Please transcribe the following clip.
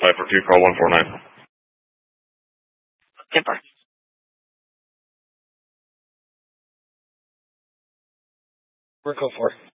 Cipher 2, call 149. Timber. We're go for.